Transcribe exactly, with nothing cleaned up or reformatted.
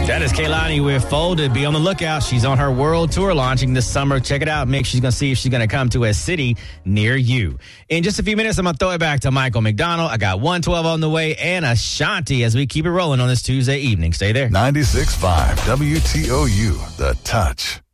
That is Kehlani with Folded. Be on the lookout. She's on her world tour launching this summer. Check it out. Make sure she's going to see if she's going to come to a city near you. In just a few minutes, I'm going to throw it back to Michael McDonald. I got one twelve on the way and Ashanti as we keep it rolling on this Tuesday evening. Stay there. ninety-six point five W T O U, The Touch.